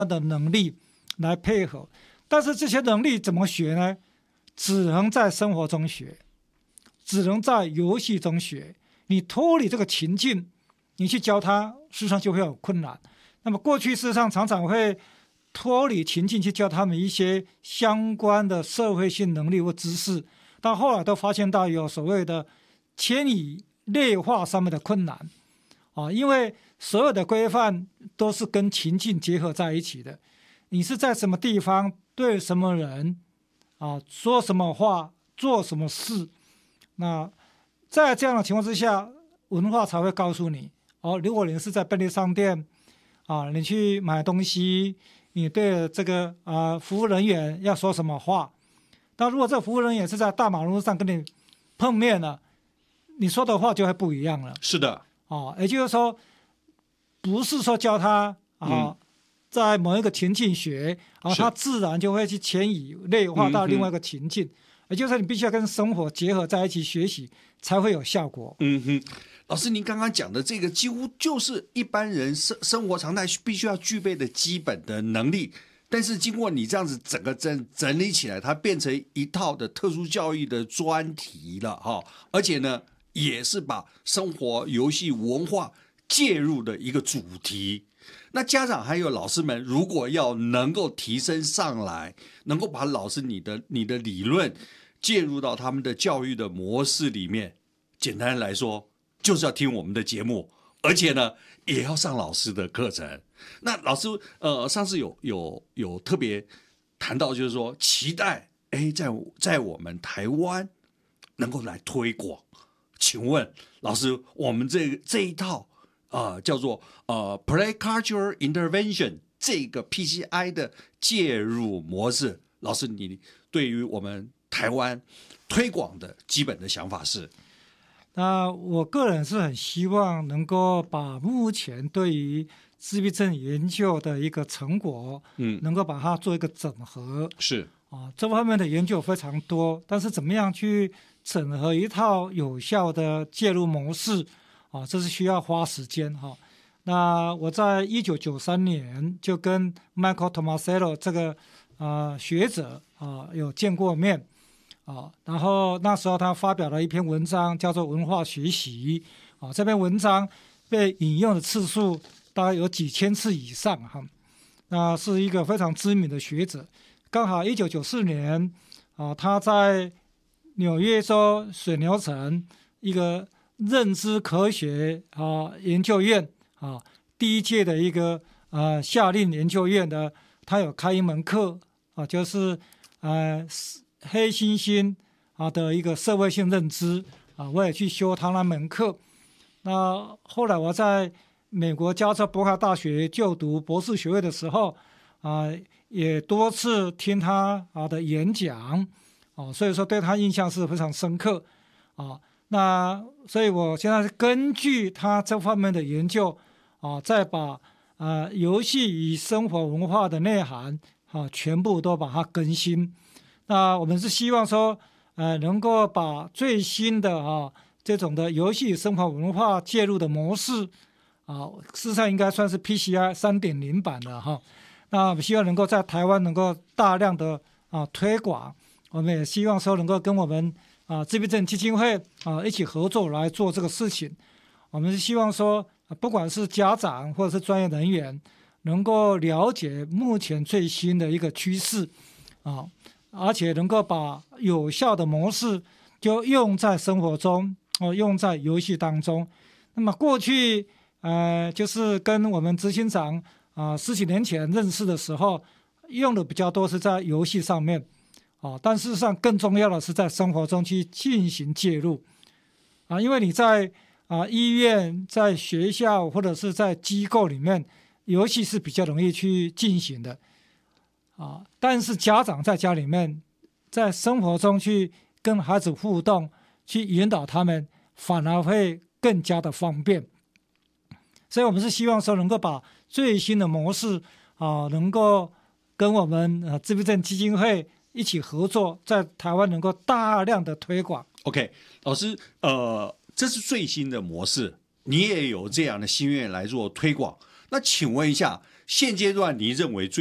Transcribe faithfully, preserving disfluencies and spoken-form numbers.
的能力来配合。但是这些能力怎么学呢？只能在生活中学，只能在游戏中学。你脱离这个情境，你去教他，事实上就会有困难。那么过去事实上常常会脱离情境去教他们一些相关的社会性能力或知识，但后来都发现到有所谓的迁移类化上面的困难啊，因为所有的规范都是跟情境结合在一起的。你是在什么地方对什么人啊说什么话做什么事，那在这样的情况之下，文化才会告诉你哦，如果你是在便利商店啊，你去买东西，你对这个啊、呃、服务人员要说什么话？但如果这个服务人员是在大马路上跟你碰面了，你说的话就会不一样了。 是的， 哦，也就是说，不是说教他啊、嗯，在某一个情境学，啊，他自然就会去迁移内化到另外一个情境。嗯，也就是说，你必须要跟生活结合在一起学习，才会有效果。 嗯哼，老师，您刚刚讲的这个几乎就是一般人生生活常态必须要具备的基本的能力，但是经过你这样子整个整整理起来，它变成一套的特殊教育的专题了哈，而且呢，也是把生活、游戏、文化介入的一个主题。那家长还有老师们，如果要能够提升上来，能够把老师你的你的理论介入到他们的教育的模式里面，简单来说，就是要听我们的节目，而且呢，也要上老师的课程。那老师，呃，上次有有有特别谈到，就是说期待，哎，在在我们台湾能够来推广。请问老师，我们这这一套啊、呃，叫做呃 Play Culture Intervention 这个 P C I 的介入模式，老师你对于我们台湾推广的基本的想法是？ 那我个人是很希望能够把目前对于自闭症研究的一个成果，嗯，能够把它做一个整合。 是啊，这方面的研究非常多，但是怎么样去整合一套有效的介入模式啊，这是需要花时间哈、啊。那我在一九九三年就跟 Michael Tomasello 这个啊学者啊有见过面啊，然后那时候他发表了一篇文章叫做《文化学习》啊，这篇文章被引用的次数大概有几千次以上哈、啊，那是一个非常知名的学者。刚好一九九四年啊，他在纽约州水牛城一个认知科学啊研究院啊第一届的一个啊夏令研究院的，他有开一门课啊，就是呃黑猩猩啊的一个社会性认知啊，我也去修他那门课。那后来我在美国加州伯克大学就读博士学位的时候啊，也多次听他啊的演讲，啊，所以说对他印象是非常深刻，啊，那所以我现在是根据他这方面的研究，啊，再把啊游戏与生活文化的内涵啊全部都把它更新。那我们是希望说，呃，能够把最新的啊这种的游戏与生活文化介入的模式，啊，事实上应该算是 P C I 三点零 版的哈。那我们希望能够在台湾能够大量的啊推广，我们也希望说能够跟我们啊自闭症基金会啊一起合作来做这个事情。我们是希望说，不管是家长或者是专业人员，能够了解目前最新的一个趋势啊，而且能够把有效的模式就用在生活中，哦，用在游戏当中。那么过去呃就是跟我们执行长啊，十几年前认识的时候，用的比较多是在游戏上面，啊，但事实上更重要的是在生活中去进行介入，啊，因为你在啊医院、在学校或者是在机构里面，游戏是比较容易去进行的，啊，但是家长在家里面，在生活中去跟孩子互动，去引导他们，反而会更加的方便。所以我们是希望说能够把最新的模式啊，能够跟我们呃自闭症基金会一起合作，在台湾能够大量的推广。 OK， 老师，呃，这是最新的模式，你也有这样的心愿来做推广。那请问一下， 现阶段你认为最